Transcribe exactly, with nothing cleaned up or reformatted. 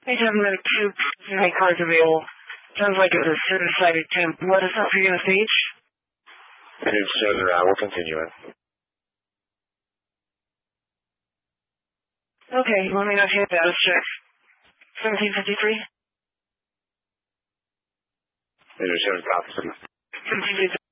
Hey, gentlemen, two night cards available. Sounds like it was a suicide attempt. What is up for you on stage? Dude, sir, uh, we'll continue it. Okay, let me know if you have that. Let's check. seventeen fifty-three? Dude, seven, seventeen fifty-three.